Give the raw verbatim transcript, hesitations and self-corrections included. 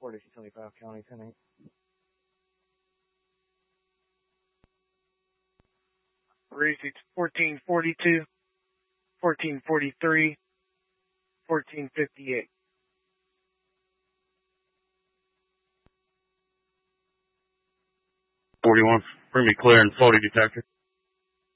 forty to twenty-five County, ten eight. Racing fourteen forty-two, fourteen forty-three, fourteen fifty-eight. forty-one, bring me clear and forty detector.